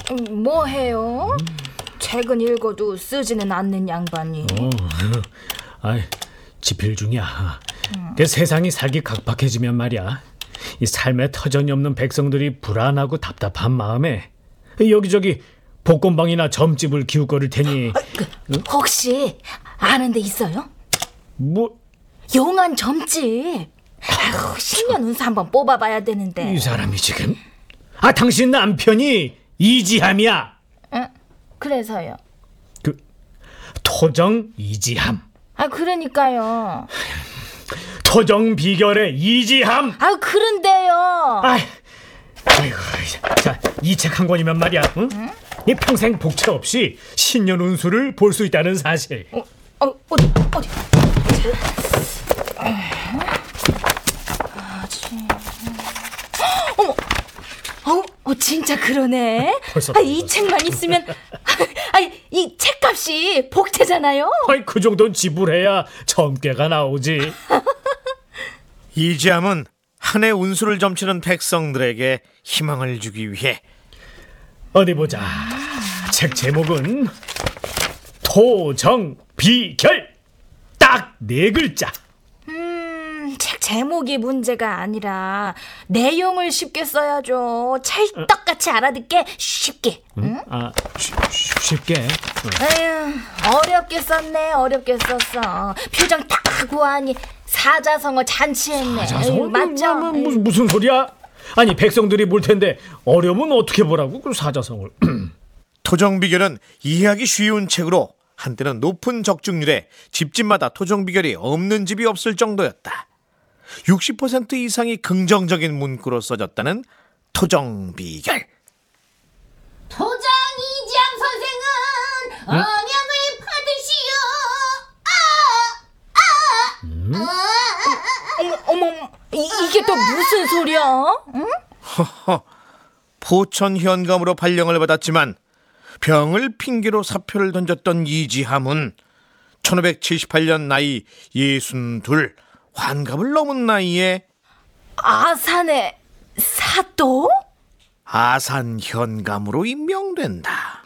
뭐 해요? 책은 읽어도 쓰지는 않는 양반이. 아이, 집필 중이야. 그 세상이 살기 각박해지면 말이야, 이 삶에 터전이 없는 백성들이 불안하고 답답한 마음에 여기저기 복권방이나 점집을 기웃거릴 테니. 혹시 아는 데 있어요? 뭐? 용한 점집. 아유, 신년 운수 한번 뽑아봐야 되는데. 이 사람이 지금? 당신 남편이 이지함이야. 그래서요? 그 토정 이지함. 그러니까요. 토정 비결의 이지함. 그런데요. 아이고, 자, 이 책 한 권이면 말이야, 응? 이 평생 복채 없이 신년 운수를 볼 수 있다는 사실. 어디? 어머, 진짜 그러네. 벌써 이 책만 있으면 이 책값이 복채잖아요. 그 정도는 지불해야 점괘가 나오지. 이지함은 한 해 운수를 점치는 백성들에게 희망을 주기 위해. 어디 보자. 책 제목은 토정비결. 딱 4글자. 책 제목이 문제가 아니라 내용을 쉽게 써야죠. 찰떡같이 알아듣게 쉽게. 쉽게. 에휴, 어렵게 썼네. 어렵게 썼어. 표정 딱 하고 하니 사자성어 잔치했네. 사자성어? 맞죠? 무슨 소리야? 아니, 백성들이 볼 텐데 어려우면 어떻게 보라고, 그 사자성어를. 토정비결은 이해하기 쉬운 책으로 한때는 높은 적중률에 집집마다 토정비결이 없는 집이 없을 정도였다. 60% 이상이 긍정적인 문구로 써졌다는 토정비결. 토정 이지함 선생은 언양을 받으시오. 어머, 이게 또 무슨 소리야? 응? 허허, 포천 현감으로 발령을 받았지만 병을 핑계로 사표를 던졌던 이지함은 1578년 나이 62, 환갑을 넘은 나이에 아산의 사또? 아산 현감으로 임명된다.